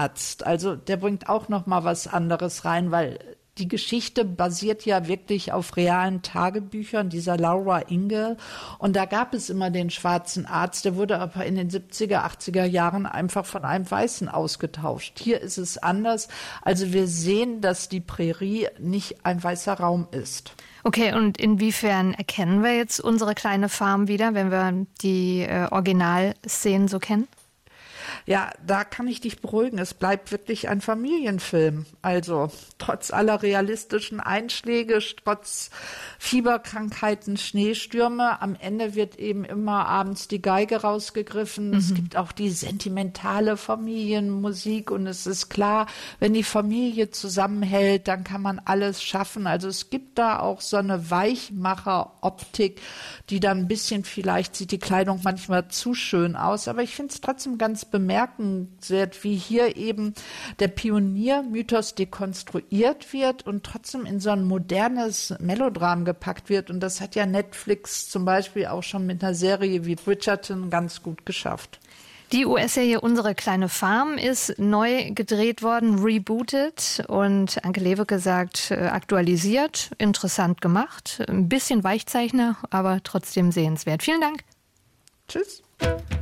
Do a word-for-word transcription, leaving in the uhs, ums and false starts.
Arzt. Also der bringt auch noch mal was anderes rein, weil die Geschichte basiert ja wirklich auf realen Tagebüchern dieser Laura Ingle. Und da gab es immer den schwarzen Arzt, der wurde aber in den siebziger, achtziger Jahren einfach von einem Weißen ausgetauscht. Hier ist es anders. Also wir sehen, dass die Prärie nicht ein weißer Raum ist. Okay, und inwiefern erkennen wir jetzt unsere kleine Farm wieder, wenn wir die äh, Originalszenen so kennen? Ja, da kann ich dich beruhigen. Es bleibt wirklich ein Familienfilm. Also trotz aller realistischen Einschläge, trotz Fieberkrankheiten, Schneestürme, am Ende wird eben immer abends die Geige rausgegriffen. Mhm. Es gibt auch die sentimentale Familienmusik und es ist klar, wenn die Familie zusammenhält, dann kann man alles schaffen. Also es gibt da auch so eine Weichmacher-Optik, die dann ein bisschen, vielleicht sieht die Kleidung manchmal zu schön aus, aber ich finde es trotzdem ganz bemerkenswert, wie hier eben der Pioniermythos dekonstruiert wird und trotzdem in so ein modernes Melodram gepackt wird. Und das hat ja Netflix zum Beispiel auch schon mit einer Serie wie Bridgerton ganz gut geschafft. Die U S-Serie Unsere kleine Farm ist neu gedreht worden, rebootet und Anke Lewicke sagt, aktualisiert, interessant gemacht, ein bisschen Weichzeichner, aber trotzdem sehenswert. Vielen Dank. Tschüss.